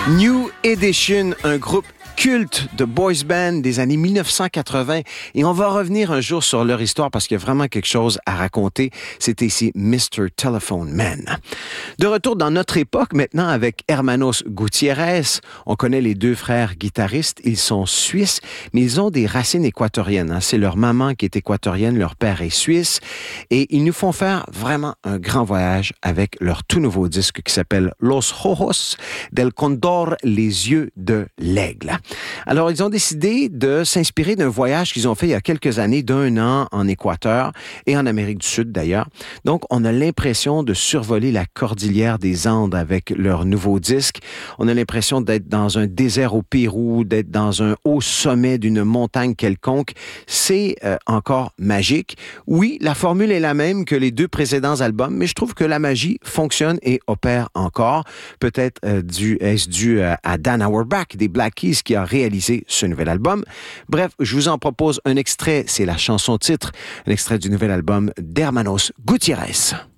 New Edition, un groupe culte de boys band des années 1980. Et on va revenir un jour sur leur histoire parce qu'il y a vraiment quelque chose à raconter. C'est ici Mr. Telephone Man. De retour dans notre époque maintenant avec Hermanos Gutiérrez. On connaît les deux frères guitaristes. Ils sont suisses, mais ils ont des racines équatoriennes. C'est leur maman qui est équatorienne, leur père est suisse. Et ils nous font faire vraiment un grand voyage avec leur tout nouveau disque qui s'appelle Los Ojos del Condor, les yeux de l'aigle. Alors, ils ont décidé de s'inspirer d'un voyage qu'ils ont fait il y a quelques années, d'1 an en Équateur et en Amérique du Sud d'ailleurs. Donc, on a l'impression de survoler la cordillère des Andes avec leur nouveau disque. On a l'impression d'être dans un désert au Pérou, d'être dans un haut sommet d'une montagne quelconque. C'est encore magique. Oui, la formule est la même que les deux précédents albums, mais je trouve que la magie fonctionne et opère encore. Peut-être est-ce dû à Dan Auerbach des Black Keys qui a réalisé ce nouvel album. Bref, je vous en propose un extrait, c'est la chanson titre, un extrait du nouvel album d'Hermanos Gutiérrez.